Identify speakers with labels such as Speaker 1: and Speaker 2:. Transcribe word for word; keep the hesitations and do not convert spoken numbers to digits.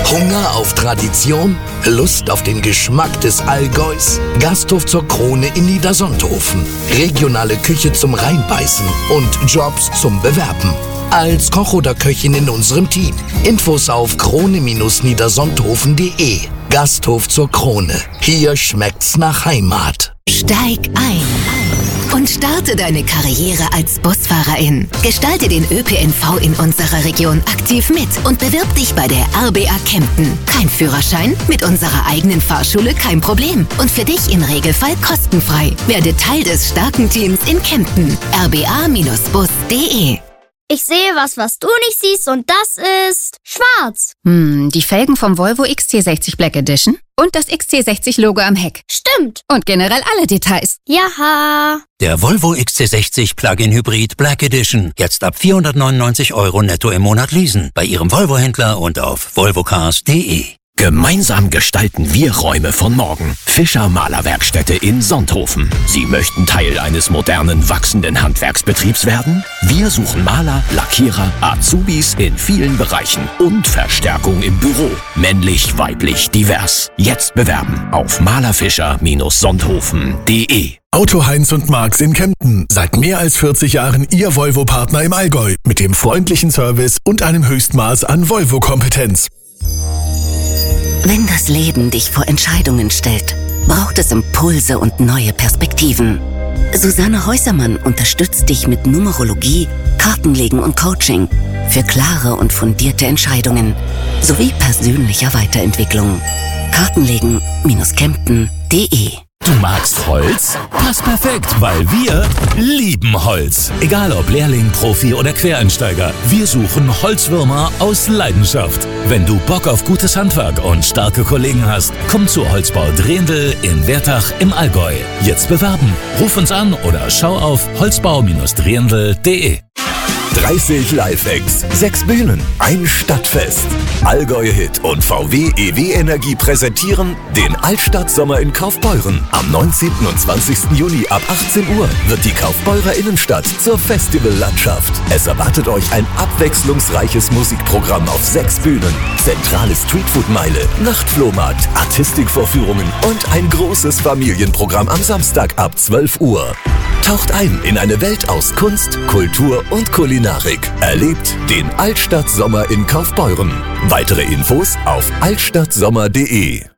Speaker 1: Hunger auf Tradition? Lust auf den Geschmack des Allgäus? Gasthof zur Krone in Niedersonthofen. Regionale Küche zum Reinbeißen und Jobs zum Bewerben. Als Koch oder Köchin in unserem Team. Infos auf krone niedersonthofen punkt de. Gasthof zur Krone. Hier schmeckt's nach Heimat.
Speaker 2: Steig ein und starte deine Karriere als Busfahrerin. Gestalte den Ö P N V in unserer Region aktiv mit und bewirb dich bei der R B A Kempten. Kein Führerschein? Mit unserer eigenen Fahrschule kein Problem. Und für dich im Regelfall kostenfrei. Werde Teil des starken Teams in Kempten. r b a Bindestrich bus punkt de.
Speaker 3: Ich sehe was, was du nicht siehst, und das ist schwarz.
Speaker 4: Hm, die Felgen vom Volvo X C sechzig Black Edition und das X C sechzig Logo am Heck.
Speaker 3: Stimmt.
Speaker 4: Und generell alle Details.
Speaker 3: Jaha.
Speaker 5: Der Volvo X C sechzig Plug-in Hybrid Black Edition. Jetzt ab vierhundertneunundneunzig Euro netto im Monat leasen. Bei Ihrem Volvo-Händler und auf volvocars punkt de.
Speaker 6: Gemeinsam gestalten wir Räume von morgen. Fischer Malerwerkstätte in Sonthofen. Sie möchten Teil eines modernen, wachsenden Handwerksbetriebs werden? Wir suchen Maler, Lackierer, Azubis in vielen Bereichen und Verstärkung im Büro. Männlich, weiblich, divers. Jetzt bewerben auf malerfischer Sonthofen punkt de.
Speaker 7: Auto Heinz und Marx in Kempten. Seit mehr als vierzig Jahren Ihr Volvo-Partner im Allgäu. Mit dem freundlichen Service und einem Höchstmaß an Volvo-Kompetenz.
Speaker 2: Wenn das Leben dich vor Entscheidungen stellt, braucht es Impulse und neue Perspektiven. Susanne Häusermann unterstützt dich mit Numerologie, Kartenlegen und Coaching für klare und fundierte Entscheidungen sowie persönlicher Weiterentwicklung. Kartenlegen Kempten punkt de.
Speaker 6: Du magst Holz? Passt perfekt, weil wir lieben Holz. Egal ob Lehrling, Profi oder Quereinsteiger, wir suchen Holzwürmer aus Leidenschaft. Wenn du Bock auf gutes Handwerk und starke Kollegen hast, komm zu Holzbau Drehendl in Wertach im Allgäu. Jetzt bewerben. Ruf uns an oder schau auf holzbau Drehendl punkt de.
Speaker 8: dreißig Live-Acts, sechs Bühnen, ein Stadtfest. Allgäu-Hit und V W E W Energie präsentieren den Altstadt-Sommer in Kaufbeuren. Am neunzehnten und zwanzigsten Juni ab achtzehn Uhr wird die Kaufbeurer Innenstadt zur Festivallandschaft. Es erwartet euch ein abwechslungsreiches Musikprogramm auf sechs Bühnen, zentrale Streetfood-Meile, Nachtflohmarkt, Artistikvorführungen und ein großes Familienprogramm am Samstag ab zwölf Uhr. Taucht ein in eine Welt aus Kunst, Kultur und Kulinarik. Erlebt den Altstadt-Sommer in Kaufbeuren. Weitere Infos auf altstadtsommer punkt de.